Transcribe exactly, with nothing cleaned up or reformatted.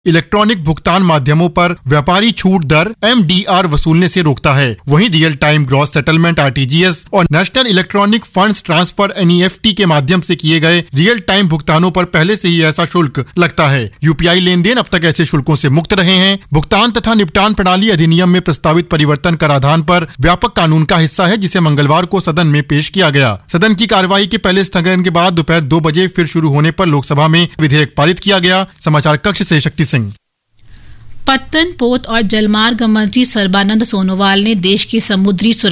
Electronic भुगतान माध्यमों पर व्यापारी छूट दर एम डी आर वसूलने से रोकता है। वहीं real time gross settlement R T G S और national electronic funds transfer N E F T के माध्यम से किए गए रियल टाइम भुगतानों पर पहले से ही ऐसा शुल्क लगता है। U P I lane then अब तक ऐसे शुल्कों से मुक्त रहे हैं। भुगतान तथा निपटान प्रणाली अधिनियम में प्रस्तावित परिवर्तन कराधान पर व्यापक कानून का हिस्सा है, जिसे मंगलवार को सदन में पेश किया गया। सदन की कार्यवाही के पहले स्थगन के बाद दोपहर दो बजे फिर शुरू होने पर लोकसभा में विधेयक पारित किया गया। समाचार कक्ष से शक्ति सिंह। पत्तन, पोत और जलमार्ग मंत्री सर्बानंद सोनोवाल ने देश की समुद्री